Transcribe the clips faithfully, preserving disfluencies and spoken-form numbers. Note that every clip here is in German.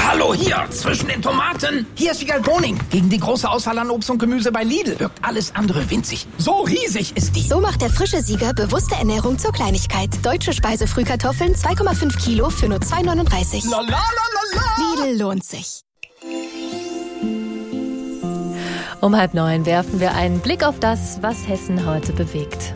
Hallo, hier, zwischen den Tomaten. Hier ist Wiegald Boning. Gegen die große Auswahl an Obst und Gemüse bei Lidl wirkt alles andere winzig. So riesig ist die. So macht der frische Sieger bewusste Ernährung zur Kleinigkeit. Deutsche Speisefrühkartoffeln zwei Komma fünf Kilo für nur zwei neununddreißig. La, la, la, la, la. Lidl lohnt sich. Um halb neun werfen wir einen Blick auf das, was Hessen heute bewegt.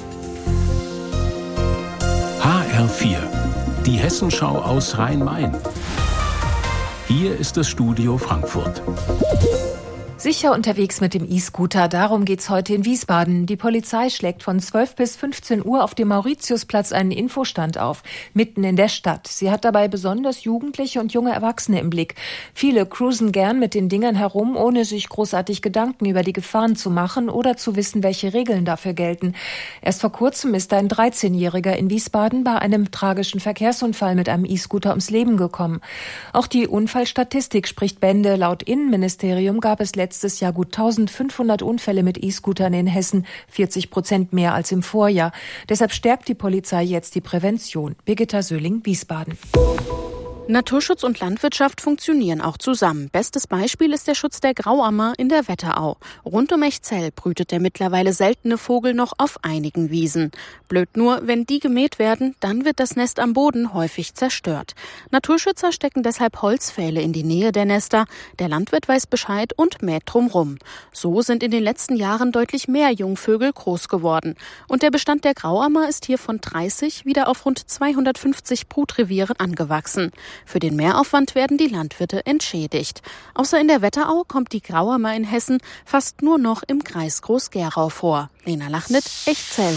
H R vier, die Hessenschau aus Rhein-Main. Hier ist das Studio Frankfurt. Sicher unterwegs mit dem E-Scooter, darum geht's heute in Wiesbaden. Die Polizei schlägt von zwölf bis fünfzehn Uhr auf dem Mauritiusplatz einen Infostand auf, mitten in der Stadt. Sie hat dabei besonders Jugendliche und junge Erwachsene im Blick. Viele cruisen gern mit den Dingern herum, ohne sich großartig Gedanken über die Gefahren zu machen oder zu wissen, welche Regeln dafür gelten. Erst vor kurzem ist ein dreizehnjähriger in Wiesbaden bei einem tragischen Verkehrsunfall mit einem E-Scooter ums Leben gekommen. Auch die Unfallstatistik spricht Bände. Laut Innenministerium gab es letztes Letztes Jahr gut eintausendfünfhundert Unfälle mit E-Scootern in Hessen, vierzig Prozent mehr als im Vorjahr. Deshalb stärkt die Polizei jetzt die Prävention. Birgitta Söhling, Wiesbaden. Naturschutz und Landwirtschaft funktionieren auch zusammen. Bestes Beispiel ist der Schutz der Grauammer in der Wetterau. Rund um Echzell brütet der mittlerweile seltene Vogel noch auf einigen Wiesen. Blöd nur, wenn die gemäht werden, dann wird das Nest am Boden häufig zerstört. Naturschützer stecken deshalb Holzpfähle in die Nähe der Nester. Der Landwirt weiß Bescheid und mäht drumrum. So sind in den letzten Jahren deutlich mehr Jungvögel groß geworden. Und der Bestand der Grauammer ist hier von dreißig wieder auf rund zweihundertfünfzig Brutreviere angewachsen. Für den Mehraufwand werden die Landwirte entschädigt. Außer in der Wetterau kommt die Grauammer in Hessen fast nur noch im Kreis Groß-Gerau vor. Lena Lachnit, Echzell.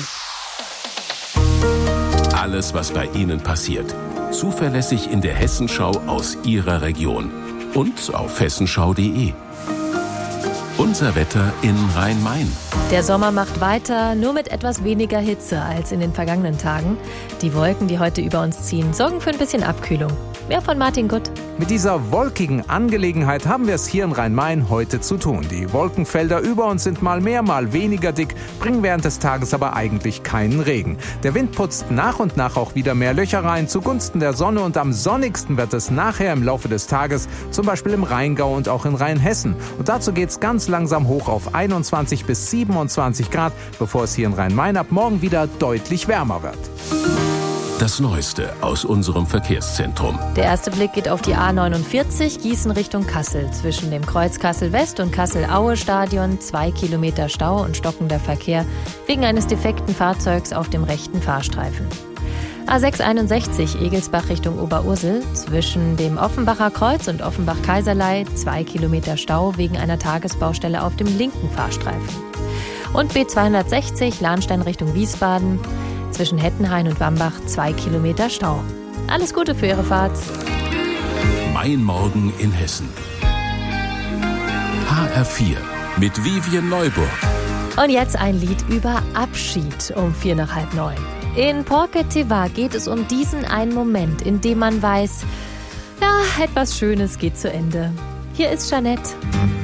Alles, was bei Ihnen passiert. Zuverlässig in der Hessenschau aus Ihrer Region. Und auf hessenschau punkt de. Unser Wetter in Rhein-Main. Der Sommer macht weiter, nur mit etwas weniger Hitze als in den vergangenen Tagen. Die Wolken, die heute über uns ziehen, sorgen für ein bisschen Abkühlung. Mehr von Martin Gutt. Mit dieser wolkigen Angelegenheit haben wir es hier in Rhein-Main heute zu tun. Die Wolkenfelder über uns sind mal mehr, mal weniger dick, bringen während des Tages aber eigentlich keinen Regen. Der Wind putzt nach und nach auch wieder mehr Löcher rein zugunsten der Sonne und am sonnigsten wird es nachher im Laufe des Tages, zum Beispiel im Rheingau und auch in Rheinhessen. Und dazu geht es ganz langsam hoch auf einundzwanzig bis siebenundzwanzig Grad, bevor es hier in Rhein-Main ab morgen wieder deutlich wärmer wird. Das Neueste aus unserem Verkehrszentrum. Der erste Blick geht auf die A neunundvierzig, Gießen Richtung Kassel. Zwischen dem Kreuz Kassel-West und Kassel-Aue-Stadion zwei Kilometer Stau und stockender Verkehr wegen eines defekten Fahrzeugs auf dem rechten Fahrstreifen. A sechs einundsechzig, Egelsbach Richtung Oberursel. Zwischen dem Offenbacher Kreuz und Offenbach-Kaiserlei zwei Kilometer Stau wegen einer Tagesbaustelle auf dem linken Fahrstreifen. Und B zweihundertsechzig, Lahnstein Richtung Wiesbaden. Zwischen Hettenhain und Wambach zwei Kilometer Stau. Alles Gute für Ihre Fahrt. Mein Morgen in Hessen. H R vier mit Vivien Neuburg. Und jetzt ein Lied über Abschied um vier nach halb neun. In Porket Teva geht es um diesen einen Moment, in dem man weiß, ja, etwas Schönes geht zu Ende. Hier ist Jeanette.